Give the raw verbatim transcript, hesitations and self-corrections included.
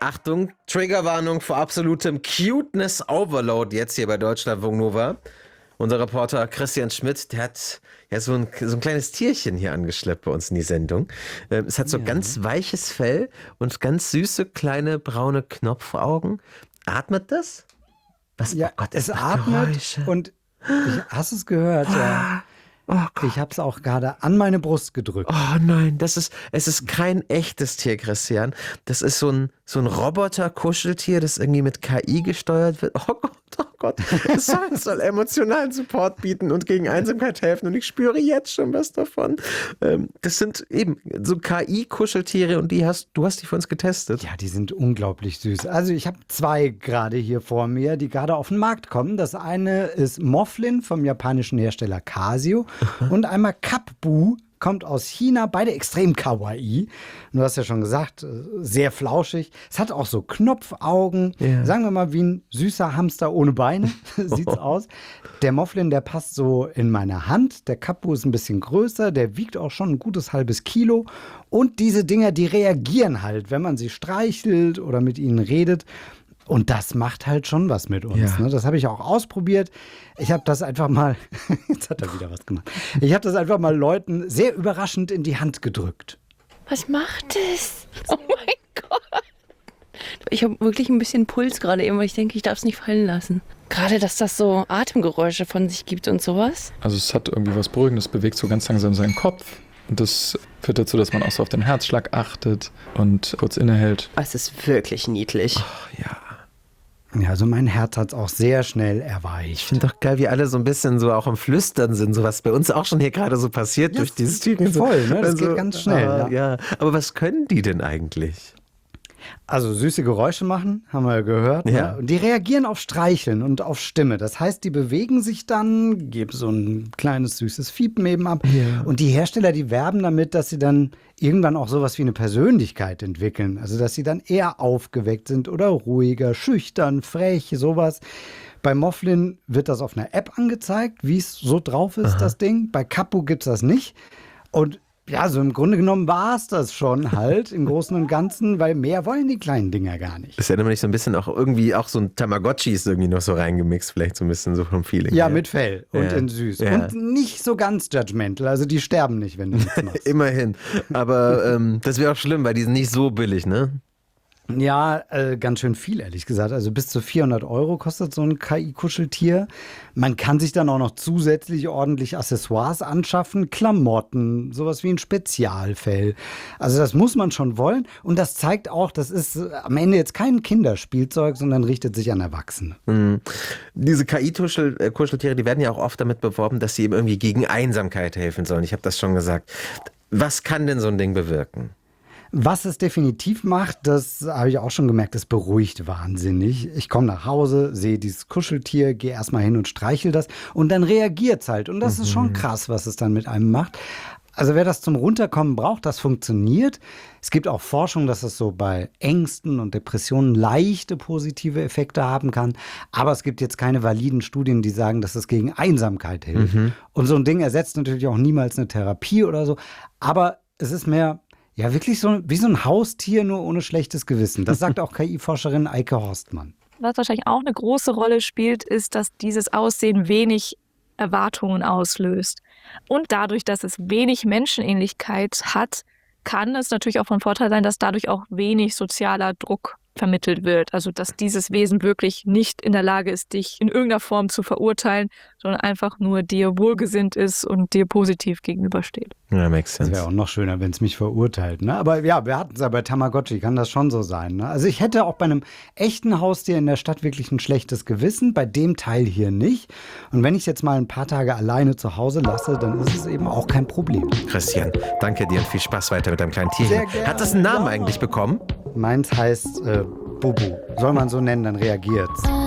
Achtung, Triggerwarnung vor absolutem Cuteness-Overload jetzt hier bei Deutschlandfunk Nova. Unser Reporter Christian Schmidt, der hat ja so ein, so ein kleines Tierchen hier angeschleppt bei uns in die Sendung. Ähm, es hat so ja. ganz weiches Fell und ganz süße, kleine, braune Knopfaugen. Atmet das? Was? Ja, oh Gott, es atmet Geräusche. Und ich, hast du es gehört? Ja. Oh ich habe es auch gerade an meine Brust gedrückt. Oh nein, das ist, es ist kein echtes Tier, Christian. Das ist so ein, so ein Roboter-Kuscheltier, das irgendwie mit K I gesteuert wird. Oh Gott, oh Gott. Es soll, es soll emotionalen Support bieten und gegen Einsamkeit helfen. Und ich spüre jetzt schon was davon. Ähm, das sind eben so K I-Kuscheltiere und die hast, du hast die für uns getestet. Ja, die sind unglaublich süß. Also ich habe zwei gerade hier vor mir, die gerade auf den Markt kommen. Das eine ist Moflin vom japanischen Hersteller Casio. Und einmal Kapbu, kommt aus China, beide extrem kawaii. Du hast ja schon gesagt, sehr flauschig. Es hat auch so Knopfaugen, yeah. sagen wir mal wie ein süßer Hamster ohne Beine, sieht's aus. Der Moflin, der passt so in meine Hand. Der Kapbu ist ein bisschen größer, der wiegt auch schon ein gutes halbes Kilo. Und diese Dinger, die reagieren halt, wenn man sie streichelt oder mit ihnen redet. Und das macht halt schon was mit uns. Ja. Ne? Das habe ich auch ausprobiert. Ich habe das einfach mal, jetzt hat er wieder was gemacht. Ich habe das einfach mal Leuten sehr überraschend in die Hand gedrückt. Was macht es? Oh mein Gott. Ich habe wirklich ein bisschen Puls gerade eben, weil ich denke, ich darf es nicht fallen lassen. Gerade, dass das so Atemgeräusche von sich gibt und sowas. Also es hat irgendwie was Beruhigendes, bewegt so ganz langsam seinen Kopf. Und das führt dazu, dass man auch so auf den Herzschlag achtet und kurz innehält. Es ist wirklich niedlich. Oh, ja. Ja, also mein Herz hat es auch sehr schnell erweicht. Ich finde doch geil, wie alle so ein bisschen so auch im Flüstern sind, so was bei uns auch schon hier gerade so passiert ja, durch dieses Tüten. Voll, ne? Das also, geht ganz schnell. Ah, ja. ja. Aber was können die denn eigentlich? Also süße Geräusche machen, haben wir gehört. Ja. Ne? Und die reagieren auf Streicheln und auf Stimme. Das heißt, die bewegen sich dann, geben so ein kleines süßes Fiepen eben ab. Ja. Und die Hersteller, die werben damit, dass sie dann irgendwann auch sowas wie eine Persönlichkeit entwickeln. Also dass sie dann eher aufgeweckt sind oder ruhiger, schüchtern, frech, sowas. Bei Moflin wird das auf einer App angezeigt, wie es so drauf ist, Aha. das Ding. Bei Kapbu gibt es das nicht. Und ja, so im Grunde genommen war es das schon halt im Großen und Ganzen, weil mehr wollen die kleinen Dinger gar nicht. Ist ja nämlich so ein bisschen auch irgendwie auch so ein Tamagotchi ist irgendwie noch so reingemixt, vielleicht so ein bisschen so vom Feeling. Ja, her. Mit Fell und ja. in süß. Ja. Und nicht so ganz judgmental, also die sterben nicht, wenn du nichts machst. Immerhin. Aber ähm, das wäre auch schlimm, weil die sind nicht so billig, ne? Ja, äh, ganz schön viel, ehrlich gesagt. Also bis zu vierhundert Euro kostet so ein K I-Kuscheltier. Man kann sich dann auch noch zusätzlich ordentlich Accessoires anschaffen, Klamotten, sowas wie ein Spezialfell. Also das muss man schon wollen. Und das zeigt auch, das ist am Ende jetzt kein Kinderspielzeug, sondern richtet sich an Erwachsene. Mhm. Diese K I-Kuscheltiere, die werden ja auch oft damit beworben, dass sie eben irgendwie gegen Einsamkeit helfen sollen. Ich habe das schon gesagt. Was kann denn so ein Ding bewirken? Was es definitiv macht, das habe ich auch schon gemerkt, das beruhigt wahnsinnig. Ich komme nach Hause, sehe dieses Kuscheltier, gehe erstmal hin und streichel das und dann reagiert es halt. Und das mhm. ist schon krass, was es dann mit einem macht. Also wer das zum Runterkommen braucht, das funktioniert. Es gibt auch Forschung, dass es so bei Ängsten und Depressionen leichte positive Effekte haben kann. Aber es gibt jetzt keine validen Studien, die sagen, dass es gegen Einsamkeit hilft. Mhm. Und so ein Ding ersetzt natürlich auch niemals eine Therapie oder so. Aber es ist mehr... Ja, wirklich so wie so ein Haustier, nur ohne schlechtes Gewissen. Das sagt auch K I-Forscherin Eike Horstmann. Was wahrscheinlich auch eine große Rolle spielt, ist, dass dieses Aussehen wenig Erwartungen auslöst. Und dadurch, dass es wenig Menschenähnlichkeit hat, kann es natürlich auch von Vorteil sein, dass dadurch auch wenig sozialer Druck vermittelt wird. Also dass dieses Wesen wirklich nicht in der Lage ist, dich in irgendeiner Form zu verurteilen, sondern einfach nur dir wohlgesinnt ist und dir positiv gegenübersteht. Ja, makes sense. Das wäre auch noch schöner, wenn es mich verurteilt. Ne? Aber ja, wir hatten es ja bei Tamagotchi, kann das schon so sein. Ne? Also ich hätte auch bei einem echten Haustier in der Stadt wirklich ein schlechtes Gewissen, bei dem Teil hier nicht. Und wenn ich es jetzt mal ein paar Tage alleine zu Hause lasse, dann ist es eben auch kein Problem. Christian, danke dir und viel Spaß weiter mit deinem kleinen Tierchen. Hat das einen Namen eigentlich bekommen? Meins heißt äh, Bubu. Soll man so nennen, dann reagiert's.